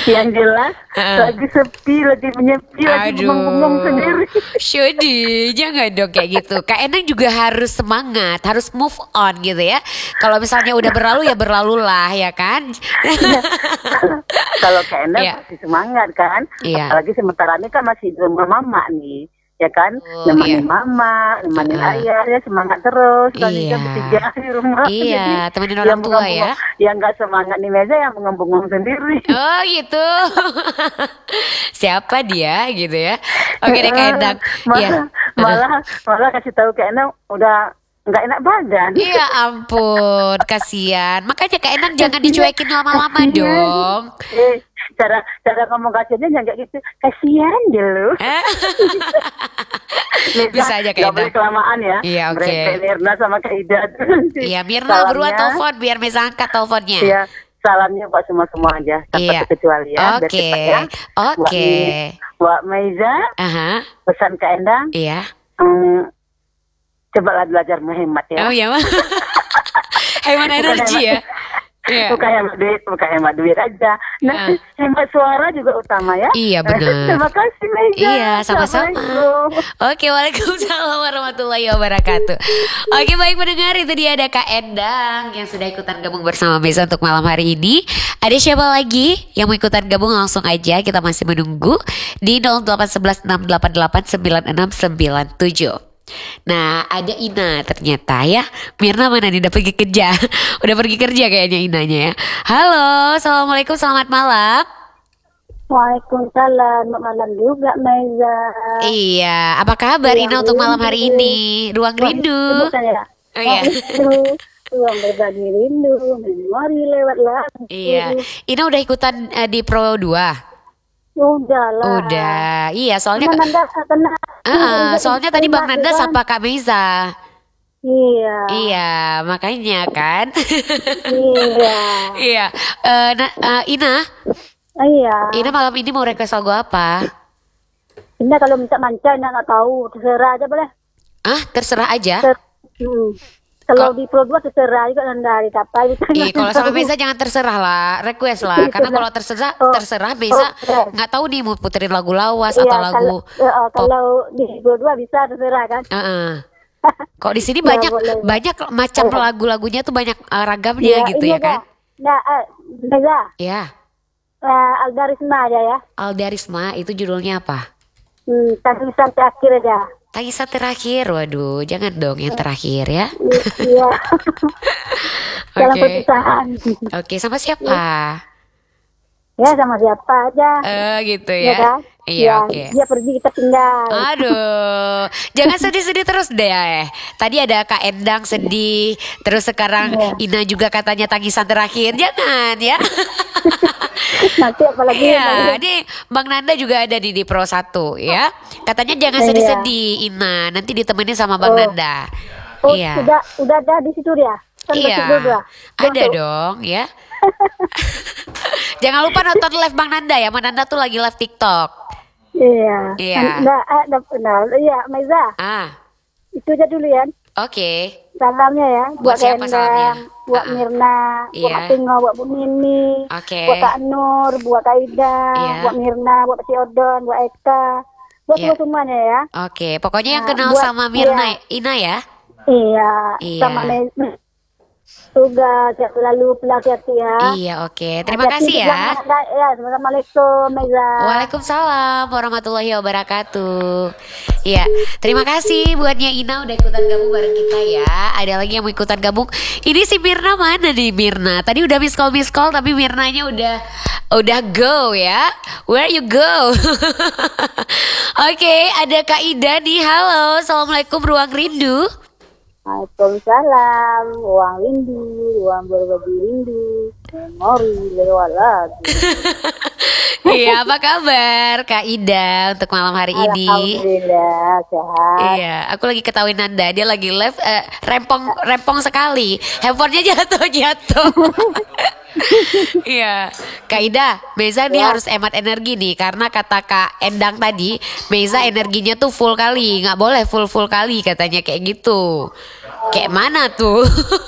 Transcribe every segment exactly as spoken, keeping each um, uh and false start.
Yang jelas Uh. lagi sepi, lagi menyepi, lagi Aduh. bengong-bengong sendiri. Syudi, jangan dong kayak gitu. Kak Endang juga harus semangat, harus move on gitu ya. Kalau misalnya udah berlalu ya berlalulah ya kan. Kalau Kak Endang Iya. pasti semangat kan. Iya. Apalagi sementara ini kan masih di rumah mama nih. Ya kan, Oh, nemani iya. mama, nemani Uh-uh. ayah, ya semangat terus. Kali Iya. kan bertiga di rumah. Iya, Jadi, temenin yang orang tua bengong-bengong- ya. Yang nggak semangat nih Meza yang bengong-bengong sendiri. Oh gitu. Siapa dia gitu ya. Oke deh Kak Endang. malah, Ya. malah, malah kasih tahu Kak Endang udah nggak enak badan. Iya ampun, kasihan. Makanya Kak Endang jangan dicuekin lama-lama Kasihan. dong. Eh, cara cara ngomong kasihannya jangan kayak gitu. Kasihan deh lu. Eh, Meza, Bisa aja Kak nggak boleh Endang. kelamaan ya. Iya, oke. Mereka Mirna sama Kak Ida. Iya Mirna beruan Salamnya- telepon biar Meza angkat teleponnya. Iya, salamnya buat semua-semua aja tanpa Iya. terkecuali ya. biar Oke, cepat ya. Buat oke. Mi- Buat Meiza, Aha, pesan Kak Endang, iya. hmm, cobalah belajar menghemat ya. Oh iya mah. Hemat Bukan energi ya. hemat- Iya. Bukan hemat duit, bukan hemat duit aja. Nah, Ah. hemat suara juga utama ya. Iya, benar. Terima kasih Meiza. Iya, sama-sama. Assalamualaikum. Oke, waalaikumsalam warahmatullahi wabarakatuh. Oke, baik pendengar, itu dia ada Kak Endang yang sudah ikutan gabung bersama Meza untuk malam hari ini. Ada siapa lagi yang mau ikutan gabung langsung aja, kita masih menunggu di nol delapan satu satu enam delapan delapan sembilan enam sembilan tujuh. Nah, ada Ina ternyata ya. Mirna mana nih, udah pergi kerja. Udah pergi kerja kayaknya Inanya ya. Halo, assalamualaikum, selamat malam. Waalaikumsalam, malam juga Meiza. Iya, apa kabar Ruang Ina untuk malam hari rindu. ini? Ruang rindu. Bukan ya? Oh, iya. Rindu. Ruang berbagi rindu. Memori lewat lagu. Iya, Ina udah ikutan eh, di Pro dua. Udah lah. Udah, iya soalnya Bang Nanda tenang. Ah, soalnya tadi Bang Nanda Kan? sapa Kak Meza. Iya. Iya, makanya kan. Iya. Iya, Eh, nah, eh, Ina, Iya. Ina malam ini mau request lagu apa? Ini kalau minta manca Ina nggak tahu, terserah aja boleh. Ah, terserah aja. Ter- hmm. Kalau di Pro dua terserah juga Nanda di kapai. Ih, kalau sama Meza jangan terserah lah, request lah. Karena kalau terserah, Oh, terserah Meza oh, nggak tahu nih mau puterin lagu lawas Iya, atau lagu. kalau, eh, eh, pop. kalau di Pro dua bisa terserah kan. Heeh. Kok di sini Ya, banyak boleh. banyak macam Boleh. lagu-lagunya tuh banyak eh, ragamnya Iya, gitu ini ya kan? Nah, eh, Meza, Ya. eh, Aldarisma aja ya. Aldarisma itu judulnya apa? Hmm, tulisan terakhir aja. Tangisan terakhir, waduh, jangan dong yang terakhir ya. I- Iya. Dalam Oke. perpisahan. Oke, sama siapa? Ya sama siapa aja. Eh, gitu Ya ya. kan? Iya, Ya, oke. Dia pergi kita tinggal. Aduh, jangan sedih-sedih terus deh. eh. Tadi ada Kak Endang sedih, terus sekarang Iya. Ina juga katanya tangisan terakhir. Jangan ya. Nanti apalagi Iya, ini Bang Nanda juga ada di, di Pro satu ya. Katanya jangan Iya. sedih-sedih Ina, nanti ditemenin sama Bang Oh. Nanda. Oh, Iya. udah udah ada di situ dia. Kan Iya, masih dua-dua. ada Masuk. dong ya. Jangan lupa nonton live Bang Nanda ya. Bang Nanda tuh lagi live TikTok. Iya. Iya. Nah, ada benar. Iya, Maiza. Ah, Itu aja dulu ya. oke. Salamnya ya Buat buat siapa salamnya? Endang, buat Ah. Mirna, buat Iya. Kak Tingo, buat Bu Nini, Oke. buat Kak Nur, buat Kak Ida, Iya. buat Mirna, buat Si Odon, buat Eka, buat Iya. semua semuanya ya. Oke, pokoknya yang Nah, kenal buat- sama Mirna iya. Ina ya. Iya. Iya. Sama Me- Tugas yang selalu hati-hati ya. Iya, oke. Terima Hati-hati kasih di ya. belakang. Ya, assalamualaikum Maiza. Waalaikumsalam warahmatullahi wabarakatuh. Iya, terima kasih buatnya Ina udah ikutan gabung bareng kita ya. Ada lagi yang mau ikutan gabung. Ini si Mirna mana nih Mirna? Tadi udah miss call miss call tapi Mirnanya udah udah go ya. Where you go? Oke, ada Kak Ida nih. Halo, assalamualaikum ruang rindu. Waalaikumsalam, uang rindu, uang berbagi rindu, memori lewat lagu. Iya, apa kabar Kak Ida untuk malam hari ini? Alhamdulillah sehat. Iya, aku lagi ketahuin Nanda, dia lagi live eh, rempong rempong sekali, handphonenya jatuh jatuh. Iya, Kak Ida, Meza nih Ya. harus hemat energi nih karena kata Kak Endang tadi, Meza energinya tuh full kali, nggak boleh full full kali katanya kayak gitu. Kayak mana tuh?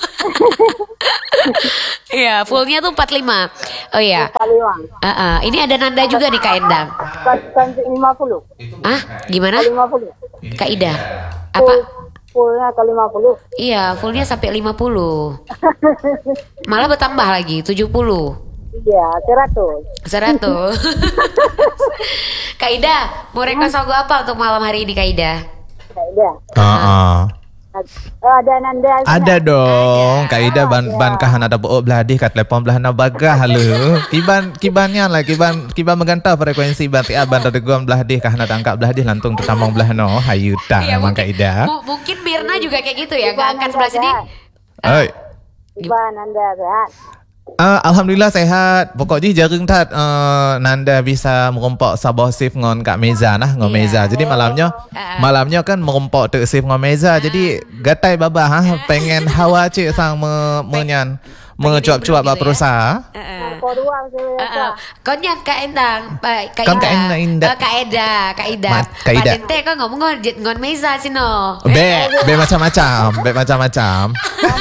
Iya, fullnya tuh empat puluh lima. Oh iya. empat puluh lima. Uh, uh, ini ada Nanda juga nih Kak Endang. Kan lima puluh. Ah, gimana? lima puluh. Kak Ida. Full, Apa? fullnya ke lima puluh. Iya, fullnya sampai lima puluh. Malah bertambah lagi, tujuh puluh. Iya, seratus. seratus. Kak Ida, mau request lagu apa untuk malam hari ini Kak Ida? Ada. Heeh. Oh, ada Nanda. Ada dong. Ada. Kak Ida ban ban kahan ada buat beladih kat telepon belah na bagah lu. Kiban kibannya lah kiban kiban menggantau frekuensi ban tia ban ada guam beladih kahan ada angkat beladih lantung tertamong belah no. Hayuta Iya, memang mungkin, Kak Ida. mu- mungkin Mirna juga kayak gitu ya, Iban gak akan sebelah sini. Oi. Iba Nanda sehat. Uh, Alhamdulillah sehat. Pokoknya jarang tat uh, Nanda bisa merompok sabah sif ngon Kak Meza nah ngon Iya. Meza. Jadi malamnya Ah. malamnya kan merompok tu sif ngon Meza. Jadi gatai baba ha pengen hawa cik sang me, menyan mencuap-cuap improve bak gitu ya. perusaha. Heeh. Kau dua saya Uh, uh. Konyan Kak Endang, Pak Kak Kan Ida. Kak Endang, Indah. Eh, Kak Ida, Kak Ida. Ma- Kak Ida. Pak Dente kok ngomong ngon jet ngon meza sino. Be, be macam-macam, be macam-macam.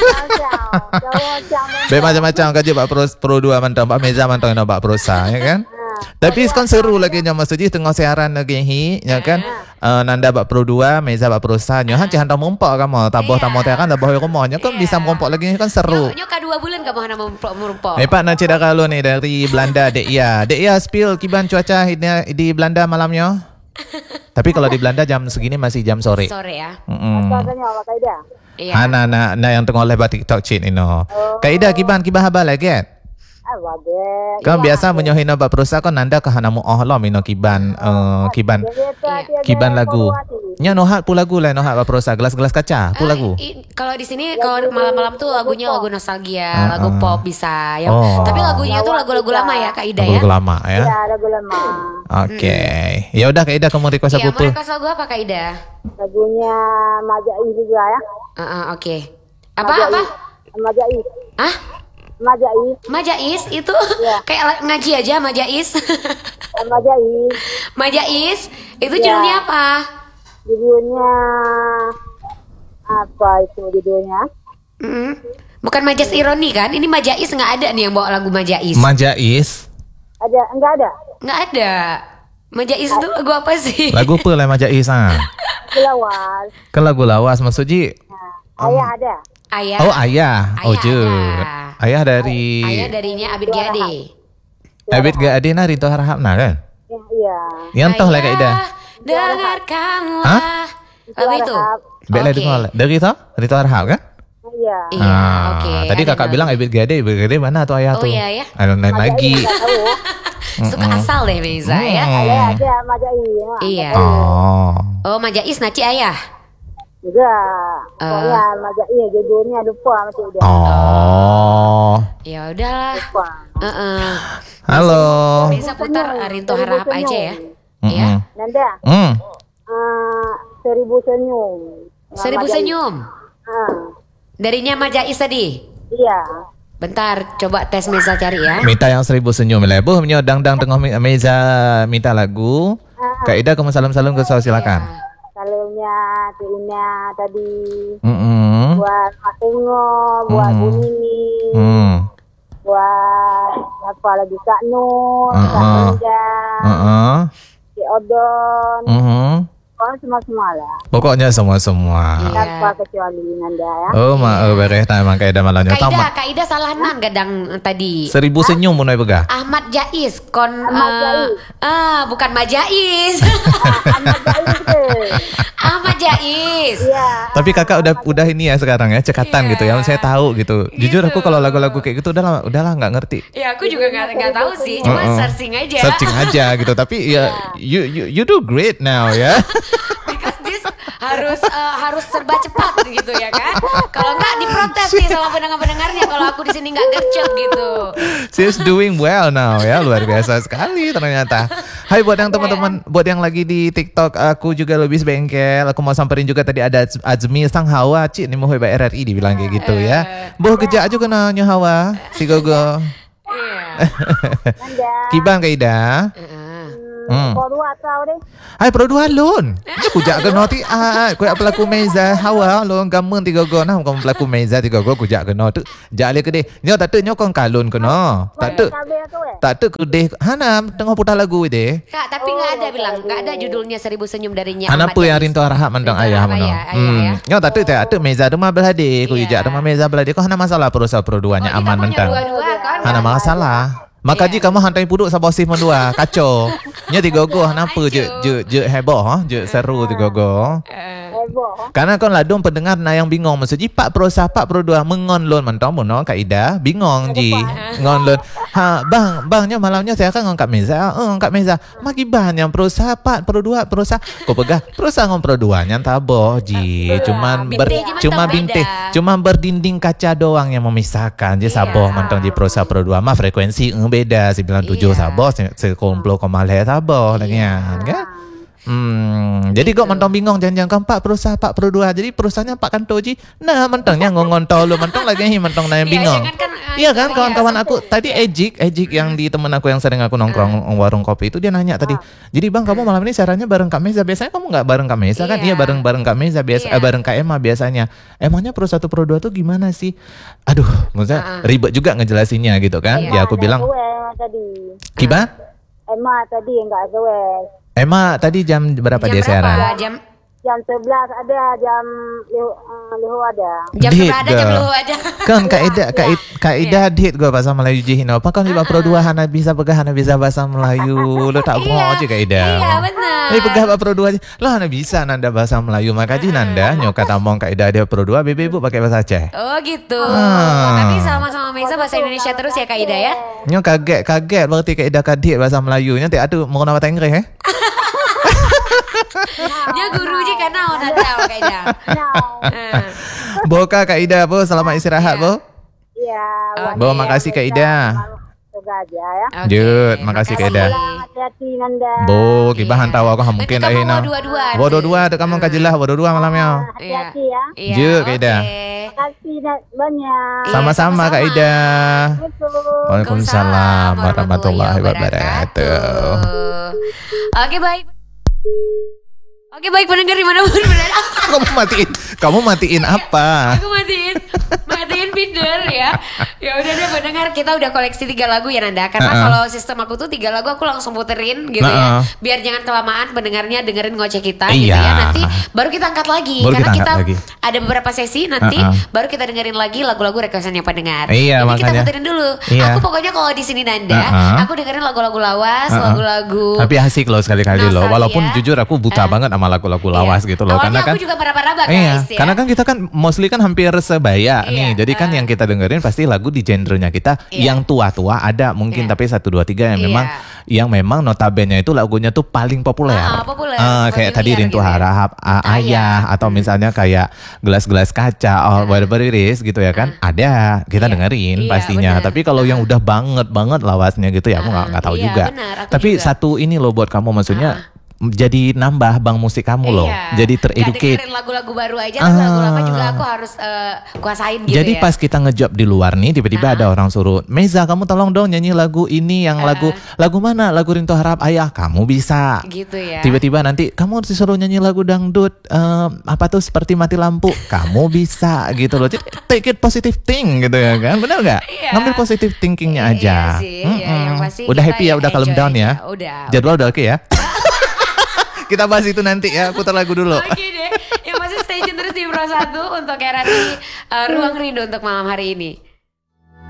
Be macam-macam kerja bak pro pro dua mantap bak Meza mantap nak bak perusaha ya kan. Tapi kan seru lagi nya maksudnya tengah siaran lagi hi ya kan. Uh, Nanda bak pro dua, Meza bak perusaha. Nyo han hantar merompok kamu. Taboh Iya. tamu teh kan taboh rumahnya kan Iya. bisa merompok lagi kan seru. Nyo ka dua bulan kamu hana merumpok merumpok. Eh Pak nak cerita kalau ni dari Belanda Dek Ia. Dek Ia spill kiban cuaca di, di Belanda malamnya. Tapi kalau di Belanda jam segini masih jam sore. Sore ya. Mm-mm. Katanya awak Kaida. Iya. Hana na, na yang tengah lebar TikTok cik ni no. Kak Ida kiban kiban habar lagi kan? Ah, wade. Kan biasa menyohina bab perusahaan kan Nanda ke hana mu oh lo mino kiban uh, kiban kiban lagu. Nya nohat pu lagu lah nohat bab perusahaan gelas-gelas kaca pu Eh, lagu. i- kalau di sini kalau malam-malam tuh lagunya lagu nostalgia, Ah, lagu ah. pop bisa ya. Oh. Tapi lagunya tuh lagu-lagu lama ya Kak Ida ya. Lagu lama ya. Ya, lagu lama. Oke. Ya udah Kak Ida kamu request Iya, lagu mau apa? request lagu apa Kak Ida? Lagunya Majai juga ya. Ah, ah, oke. Apa Majai. apa? Majai. Ah? Majai. Majais itu Iya. kayak la- ngaji aja Majais. Majai. Majais itu Iya. judulnya apa? Judulnya apa itu judulnya? Mm-mm. Bukan Majas Ironi kan? Ini Majais nggak ada nih yang bawa lagu Majais. Majais. Ada enggak ada? Nggak ada. Majais itu lagu apa sih? Lagu apa lah Majais ah? Lawas. Kan lagu lawas maksudnya. Nah, ayah ada. Ayah. Oh ayah. Oh Ayah je. ada. Ayah dari Ayah darinya Abid Gade. Abid gak ada na Rinto Harahap na kan? Ya, iya. Yang toh lah Kak Ida. Ayah, dengarkanlah. Hah? Lagu itu. Harahap. Bek lah Oke. dengar lah. Dari itu Rinto Harahap kan? Iya. Iya, Ah, oke. Tadi Ada kakak lagu. bilang Abid Gade, Abid Gade mana tuh ayah Oh, tuh? iya, ya. Ada lain lagi. Enggak tahu. Suka asal deh Meza ya. Ayah Hmm. ada Majai. Iya. Oh. Oh Majais Naci Ayah. Juga. Eh. Pokoknya Majai judulnya lupa macam dia. Oh. Ya udahlah. Lupa. Heeh. Halo. Bisa putar Rinto Harahap aja ya. Mm-mm. Ya. Nanda. Hmm. ah, seribu senyum. Seribu Majai. senyum. Ah, Darinya Majais tadi. iya. Bentar, coba tes Meza cari ya. Minta yang seribu senyum lah. Bu, menyo dang-dang tengah me- meja minta lagu. Kak Ida kamu salam-salam ke saya silakan. Salamnya ke Ina tadi. Mm-mm. Buat Mak Tengo, buat Hmm. Bu Nini, Hmm. buat apa lagi Kak Nur, Uh-uh. Kak Linda, Uh-uh. Cik Odon, Mhm. orang semua-semua lah. Pokoknya semua-semua. Iya. Tanpa kecuali Nanda ya. Oh, ma, oh, beres tak emang Kak Ida malamnya. Kak Ida, Tamat. Kak Ida salah nan gadang tadi. Seribu senyum mun ai begah. Ahmad Jais kon Ahmad eh, Jais. ah bukan Majais. Ahmad Jais ke? Ahmad Jais. Iya. Tapi kakak udah udah ini ya sekarang ya cekatan Iya. gitu ya. Saya tahu gitu. Jujur aku kalau lagu-lagu kayak gitu udahlah udahlah nggak ngerti. Ya aku juga nggak nggak tahu sih, cuma Uh-uh. searching aja. Searching aja gitu. Tapi ya you you you do great now ya. Because this harus eh, harus serba cepat gitu ya kan. Kalau nggak diprotes nih sama pendengar-pendengarnya kalau aku di sini nggak gercep gitu. She's doing well now ya. Luar biasa sekali ternyata. Hai buat yang teman-teman, buat yang lagi di TikTok, aku juga lebih bengkel. Aku mau samperin juga tadi ada Az- Azmi Sang Hawa, Cik ni mau hebat R R I dibilang kayak gitu ya. Boh kejak juga na nyo Hawa, si Gogo. Iya. Nanda. Kibang Kak Ida. Heeh. Hmm, Hmm. Kau dua tahu deh. Hai pro dua lun. Dia kujak ke noti ah ku pelaku meza hawa lun gamen tiga go nah kamu pelaku meza tiga go kujak ke no tu. Jak le ke deh. Nyo tak tu nyo kong kalun ke no. Tak tu. Tak tu ke deh. Hanam tengah putar lagu deh. Kak, tapi nggak ada bilang, nggak ada judulnya Seribu Senyum dari Nyi Hanap Ahmad pu yang Dhani. rinto arah mandang Rinto ayah Arahap mano. ayah, ayah, Hmm. ayah. Nyo tak tu tak tu meza tu mah belade ku Iya. jak tu mah meza belade ko hana masalah perusaha pro duanya Oh, kita aman punya mentang. dua-dua kan? Hana masalah. Maka ji kamu hantai puduk sabosih mendua kacau. Nya tiga go kenapa je je je heboh ha je seru tiga go. Heboh. Karena kon ladung pendengar na yang bingung maksud ji pak pro sapa pro dua mengon lon mentong mono kaida bingung ji ngon lon ha bang bangnya malamnya saya kan ngangkat meza eh ngangkat meza maki ban yang pro sapa pro dua pro sa ko pegah pro sa ngon pro dua nya taboh ji cuman ber, Bintih je cuma mentong bintih beda. cuma berdinding kaca doang yang memisahkan je saboh Iya. mentong ji pro sa pro dua mah frekuensi eh, beda sembilan puluh tujuh Iya. saboh sekumpul koma le saboh dengan kan. Hmm, jadi kok mentong bingung jangan-jangan kan Pak perusahaan Pak Pro dua. Jadi perusahaannya Pak Kanto ji. Nah, mentongnya ngongon tolu mentong lagi hi mentong na yang Iya, bingung. jangan kan, ah, Iya kan iya, kawan-kawan sampai- aku tadi Ejik, Ejik yang di temen aku yang sering aku nongkrong warung kopi itu dia nanya tadi. Jadi Bang kamu malam ini siarannya bareng Kak Meza. Biasanya kamu nggak bareng Kak Meza kan? Iya. Iya bareng-bareng Kak Meza biasa Iya. eh, bareng Kak Emma biasanya. Emangnya Pro satu Pro dua tuh gimana sih? Aduh, maksudnya ribet juga ngejelasinnya gitu kan. Iya. Ya aku bilang, Gue tadi. "Kibat? Emma tadi enggak gue. Emma tadi jam berapa Jam dia berapa? siaran?" Jam Jam sebelas ada, jam lihu, uh, lihu ada. jam Dit, sebelah ada, jam girl. dulu ada. Kan kaidah kaid kaidah dit gue bahasa Melayu jihino. Apa kan liba pro dua hana bisa pegah hana bisa bahasa Melayu. Lo tak Iya. mau aja kaidah. Iya, benar. Eh pegah pro dua aja. Lo hana bisa nanda bahasa Melayu maka ji nanda nyo kata mong kaidah dia pro dua bebe bu pakai bahasa Aceh. Oh gitu. Ah. Tapi sama-sama Meza bahasa Indonesia terus ya Kak Ida ya. Nyo kaget kaget berarti kaidah kadit bahasa Melayu. Nanti aduh mau nama Inggris eh. Dia guru je kan naon ada Kak Ida. Eh. Boka kaidah bu selamat istirahat Iya. bu. Iya. Oke. Bo makasih Kak Ida. Semoga aja ya. Oke, Jut, makasih Kak Ida. Pulang, hati-hati Nanda. Bo kibahan tahu aku mungkin Nanti kamu akhirnya. mau dua-dua. Bo dua-dua tu kamu kajilah bo dua malamnya. Hati-hati ya. Iya. Jut, Kak Ida. oke. Kasih banyak. Iya, Sama-sama Kak sama-sama. Ida. Assalamualaikum. Waalaikumsalam warahmatullahi wabarakatuh. Oke baik. Oke baik pendengar dimanapun berada. Kamu matiin, kamu matiin apa? Aku matiin, matiin feeder ya. Ya udah deh pendengar, kita udah koleksi tiga lagu ya Nanda. Karena Uh-uh. kalau sistem aku tuh tiga lagu aku langsung puterin gitu Uh-uh. ya. Biar jangan kelamaan pendengarnya dengerin ngoceh kita Iya. gitu ya. Nanti baru kita angkat lagi. Baru Karena kita kita, angkat lagi. ada beberapa sesi nanti Uh-uh. baru kita dengerin lagi lagu-lagu requestannya pendengar. Iya, Jadi makanya. kita puterin dulu. Iya. Aku pokoknya kalau di sini Nanda, Uh-uh. aku dengerin lagu-lagu lawas, Uh-uh. lagu-lagu. Tapi asik loh sekali-kali loh. Nostalgia. Walaupun jujur aku buta Eh. banget sama lagu-lagu lawas Iya. gitu loh. Awalnya Karena kan aku juga meraba-raba guys Iya, ya. karena kan kita kan mostly kan hampir sebaya Iya, nih. Jadi kan uh. yang kita dengerin pasti lagu di genrenya kita Iya. yang tua-tua ada mungkin Iya. tapi satu dua tiga yang Iya. memang yang memang notabene itu lagunya tuh paling populer. Ah, populer. Ah, kayak tadi Familiar Rintu gitu ya. Harahap, ah, Ayah. Ayah atau misalnya kayak gelas-gelas kaca or whatever it is gitu ya kan. Ada kita Iya. dengerin Iya, pastinya. benar. Tapi kalau yang udah banget banget lawasnya gitu ya aku nggak Ah, nggak tahu iya, juga. benar, aku Tapi juga. satu ini loh buat kamu maksudnya jadi nambah bank musik kamu loh. Iya. Jadi Nggak tereducate. dengerin lagu-lagu baru aja, tapi lagu lama juga aku harus eh, kuasain gitu Jadi ya. pas kita ngejob di luar nih tiba-tiba ada orang suruh Meza kamu tolong dong nyanyi lagu ini yang lagu lagu mana lagu Rintu Harap Ayah kamu bisa gitu ya. tiba-tiba nanti kamu disuruh nyanyi lagu dangdut em, apa tuh seperti mati lampu kamu bisa gitu loh. Jadi take it positive thing gitu ya kan benar nggak Iya. ngambil positive thinkingnya Iya aja. sih, iya, yang pasti Udah kita happy ya yang udah calm enjoy down ya aja. Udah. jadwal udah oke ya. Kita bahas itu nanti ya putar lagu dulu. Oke deh, yang masih stay tune terus di Pro satu untuk era di eh, Ruang Rindu untuk malam hari ini.